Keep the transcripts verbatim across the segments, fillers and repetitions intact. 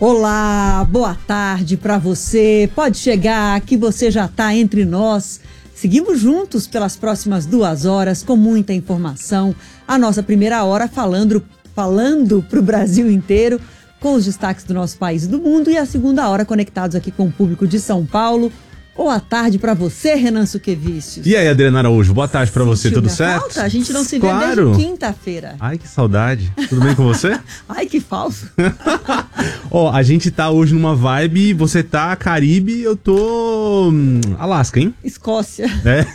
Olá, boa tarde para você. Pode chegar que você já está entre nós. Seguimos juntos pelas próximas duas horas com muita informação. A nossa primeira hora falando falando para o Brasil inteiro com os destaques do nosso país e do mundo, e a segunda hora conectados aqui com o público de São Paulo. Boa tarde pra você, Renan Suquevicius. E aí, Adriana Araújo, boa tarde pra você, tudo certo? Falta? A gente não se vê claro. Desde quinta-feira. Ai, que saudade. Tudo bem com você? Ai, que falso. Ó, a gente tá hoje numa vibe, você tá Caribe, eu tô hum, Alasca, hein? Escócia. É.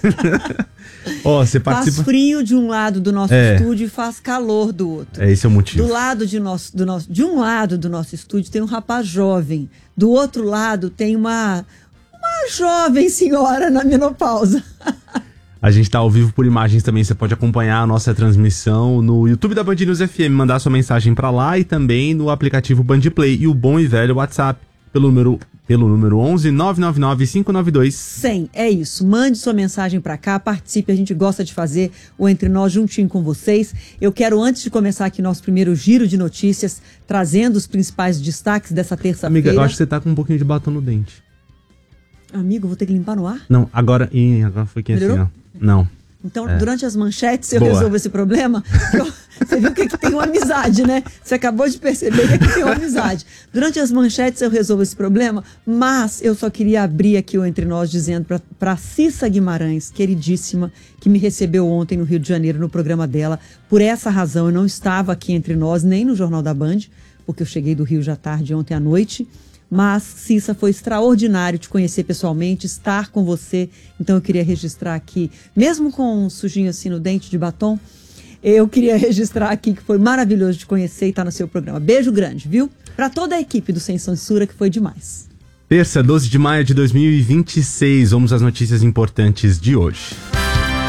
Ó, você participa... Faz frio de um lado do nosso é. estúdio e faz calor do outro. É, esse é o motivo. Do lado de, nosso, do nosso, de um lado do nosso estúdio tem um rapaz jovem, do outro lado tem uma... Uma jovem senhora na menopausa. A gente tá ao vivo por imagens também, você pode acompanhar a nossa transmissão no YouTube da Band News F M, mandar sua mensagem pra lá e também no aplicativo Band Play e o bom e velho WhatsApp pelo número, pelo número onze nove nove nove cinco nove dois cem. É isso, mande sua mensagem pra cá, participe, a gente gosta de fazer o Entre Nós juntinho com vocês. Eu quero, antes de começar aqui nosso primeiro giro de notícias, trazendo os principais destaques dessa terça-feira. Amiga, eu acho que você tá com um pouquinho de batom no dente. Amigo, vou ter que limpar no ar? Não, agora... Ih, agora foi que assim, ó. Não. Então, é. durante as manchetes eu Boa. resolvo esse problema. Eu, você viu que aqui tem uma amizade, né? Você acabou de perceber que aqui tem uma amizade. Durante as manchetes eu resolvo esse problema, mas eu só queria abrir aqui o Entre Nós dizendo para Cissa Guimarães, queridíssima, que me recebeu ontem no Rio de Janeiro no programa dela. Por essa razão eu não estava aqui entre nós, nem no Jornal da Band, porque eu cheguei do Rio já tarde ontem à noite. Mas, Cissa, foi extraordinário te conhecer pessoalmente, estar com você. Então eu queria registrar aqui, mesmo com um sujinho assim no dente de batom, eu queria registrar aqui que foi maravilhoso te conhecer e estar no seu programa. Beijo grande, viu? Para toda a equipe do Sem Censura, que foi demais. Terça, doze de maio de dois mil e vinte e seis, vamos às notícias importantes de hoje.